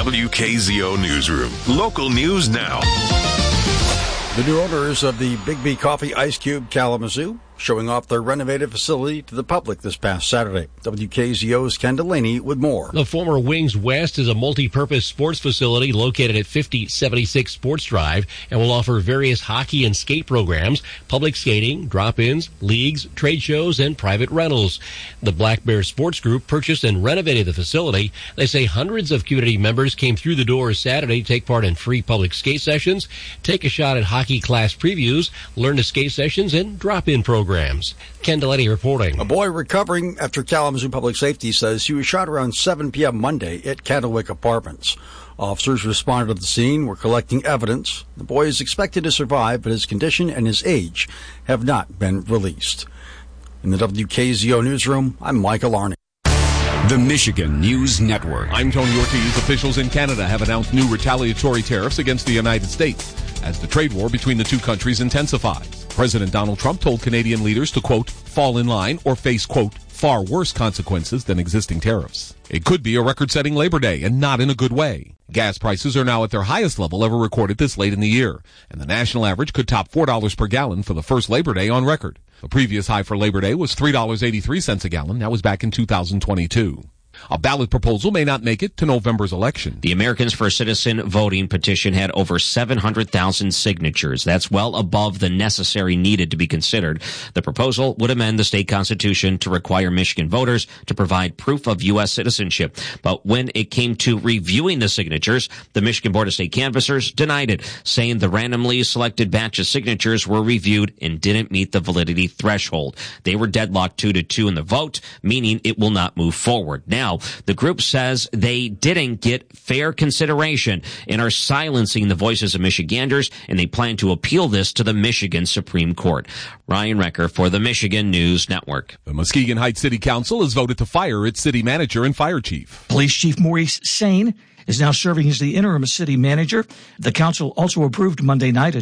WKZO Newsroom. Local news now. The new owners of the Big B Coffee Ice Cube Kalamazoo showing off their renovated facility to the public this past Saturday. WKZO's Ken Delaney with more. The former Wings West is a multi-purpose sports facility located at 5076 Sports Drive and will offer various hockey and skate programs, public skating, drop-ins, leagues, trade shows, and private rentals. The Black Bear Sports Group purchased and renovated the facility. They say hundreds of community members came through the doors Saturday to take part in free public skate sessions, take a shot at hockey class previews, learn to skate sessions, and drop-in programs. Ken Delaney reporting. A boy recovering after Kalamazoo Public Safety says he was shot around 7 p.m. Monday at Candlewick Apartments. Officers responded to the scene, were collecting evidence. The boy is expected to survive, but his condition and his age have not been released. In the WKZO newsroom, I'm Michael Arney. The Michigan News Network. I'm Tony Ortiz. Officials in Canada have announced new retaliatory tariffs against the United States as the trade war between the two countries intensifies. President Donald Trump told Canadian leaders to, quote, fall in line or face, quote, far worse consequences than existing tariffs. It could be a record-setting Labor Day, and not in a good way. Gas prices are now at their highest level ever recorded this late in the year, and the national average could top $4 per gallon for the first Labor Day on record. The previous high for Labor Day was $3.83 a gallon. That was back in 2022. A ballot proposal may not make it to November's election. The Americans for Citizen voting petition had over 700,000 signatures. That's well above the necessary needed to be considered. The proposal would amend the state constitution to require Michigan voters to provide proof of U.S. citizenship. But when it came to reviewing the signatures, the Michigan Board of State Canvassers denied it, saying the randomly selected batch of signatures were reviewed and didn't meet the validity threshold. They were deadlocked 2-2 in the vote, meaning it will not move forward. Now, the group says they didn't get fair consideration and are silencing the voices of Michiganders, and they plan to appeal this to the Michigan Supreme Court. Ryan Recker for the Michigan News Network. The Muskegon Heights City Council has voted to fire its city manager and fire chief. Police Chief Maurice Sane is now serving as the interim city manager. The council also approved Monday night a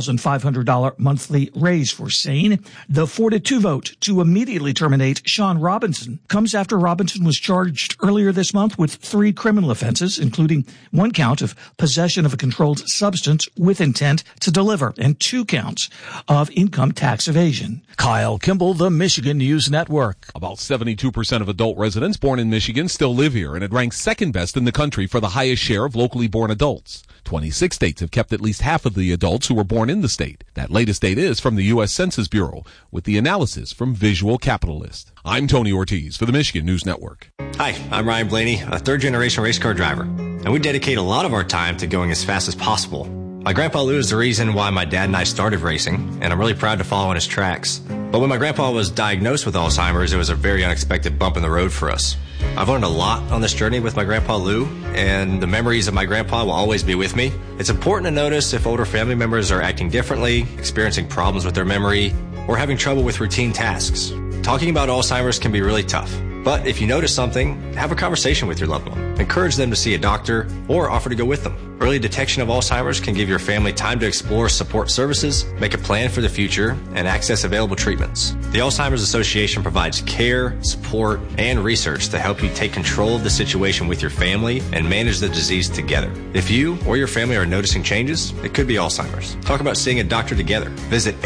$2,500 monthly raise for Sane. The 4-2 vote to immediately terminate Sean Robinson comes after Robinson was charged earlier this month with 3 criminal offenses, including 1 count of possession of a controlled substance with intent to deliver and 2 counts of income tax evasion. Kyle Kimball, the Michigan News Network. About 72% of adult residents born in Michigan still live here, and it ranks second best in the country for the highest share of locally born adults. 26 states have kept at least half of the adults who were born in the state. That latest data is from the U.S. Census Bureau, with the analysis from Visual Capitalist. I'm Tony Ortiz for the Michigan News Network. Hi, I'm Ryan Blaney, a third-generation race car driver, and we dedicate a lot of our time to going as fast as possible. My grandpa Lou is the reason why my dad and I started racing, and I'm really proud to follow in his tracks. But when my grandpa was diagnosed with Alzheimer's, it was a very unexpected bump in the road for us. I've learned a lot on this journey with my grandpa Lou, and the memories of my grandpa will always be with me. It's important to notice if older family members are acting differently, experiencing problems with their memory, or having trouble with routine tasks. Talking about Alzheimer's can be really tough. But if you notice something, have a conversation with your loved one. Encourage them to see a doctor or offer to go with them. Early detection of Alzheimer's can give your family time to explore support services, make a plan for the future, and access available treatments. The Alzheimer's Association provides care, support, and research to help you take control of the situation with your family and manage the disease together. If you or your family are noticing changes, it could be Alzheimer's. Talk about seeing a doctor together. Visit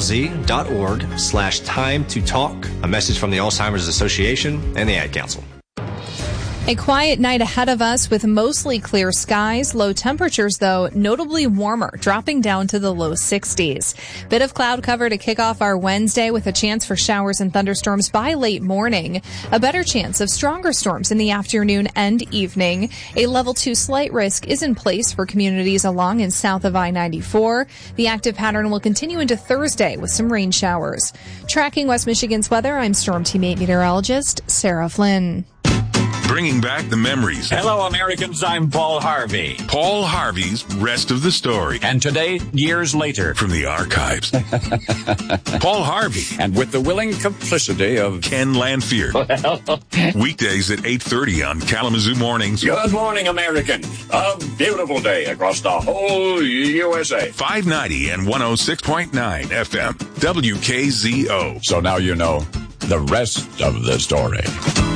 alz.org/time to talk. A message from the Alzheimer's Association and the Ad Council. A quiet night ahead of us with mostly clear skies. Low temperatures, though, notably warmer, dropping down to the low 60s. Bit of cloud cover to kick off our Wednesday with a chance for showers and thunderstorms by late morning. A better chance of stronger storms in the afternoon and evening. A level 2 slight risk is in place for communities along and south of I-94. The active pattern will continue into Thursday with some rain showers. Tracking West Michigan's weather, I'm Storm Team 8 meteorologist Sarah Flynn. Bringing back the memories. Hello, Americans. I'm Paul Harvey. Paul Harvey's Rest of the Story. And today, years later. From the archives. Paul Harvey. And with the willing complicity of Ken Lanfear. Weekdays at 8:30 on Kalamazoo Mornings. Good morning, American. A beautiful day across the whole USA. 590 and 106.9 FM. WKZO. So now you know the rest of the story.